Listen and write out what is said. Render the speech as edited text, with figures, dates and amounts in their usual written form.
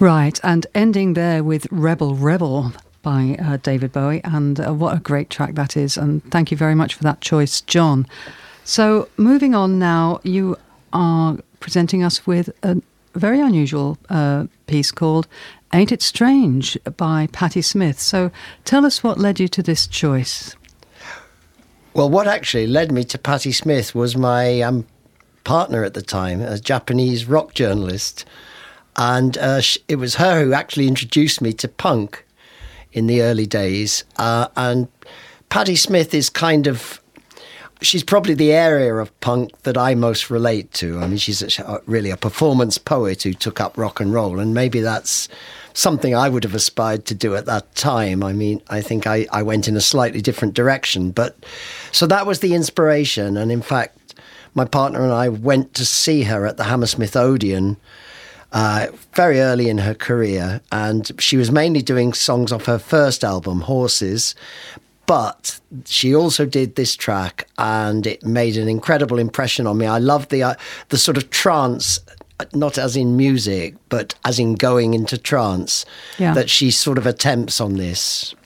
Right, and ending there with Rebel Rebel by David Bowie, and what a great track that is, and thank you very much for that choice, John. So moving on now, you are presenting us with a very unusual piece called Ain't It Strange by Patti Smith. So tell us what led you to this choice. Well, what actually led me to Patti Smith was my partner at the time, a Japanese rock journalist. And it was her who actually introduced me to punk in the early days. And Patti Smith is she's probably the area of punk that I most relate to. I mean, she's really a performance poet who took up rock and roll. And maybe that's something I would have aspired to do at that time. I mean, I think I went in a slightly different direction. But so that was the inspiration. And in fact, my partner and I went to see her at the Hammersmith Odeon very early in her career, and she was mainly doing songs off her first album, Horses, but she also did this track, and it made an incredible impression on me. I love the sort of trance, not as in music, but as in going into trance, that she sort of attempts on this.